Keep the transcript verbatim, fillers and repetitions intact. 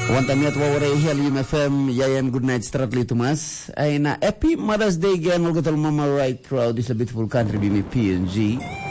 Wantamiat wawaray Helium F M, yayan good night stratly Tomas. Ay na happy Mother's Day again, all got all mama right crowd is a beautiful country B M P N G.